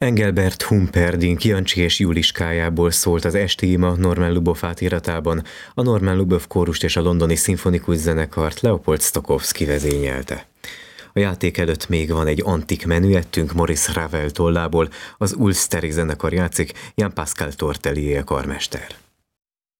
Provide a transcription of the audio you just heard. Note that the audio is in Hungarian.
Engelbert Humperdinck Jancsi és Juliskájából szólt az esti ima Norman Lubov átiratában, a Norman Lubov kórust és a londoni szimfonikus zenekart Leopold Stokowski vezényelte. A játék előtt még van egy antik menüettünk Maurice Ravel tollából, az Ulsteri zenekar játszik, Jan Pascal Tortelier a karmester.